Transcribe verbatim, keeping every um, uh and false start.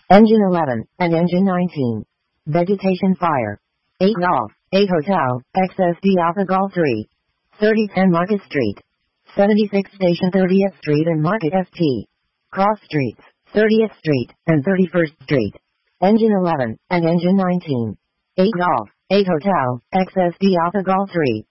Engine eleven, and Engine nineteen. Vegetation fire. eight Golf, eight Hotel, X S D Alpha Golf three. thirty ten Market Street. seventy-six Station thirtieth Street and Market S T. Cross Streets, thirtieth Street, and thirty-first Street. Engine eleven, and Engine nineteen. eight Golf, eight Hotel, X S D Alpha Golf three.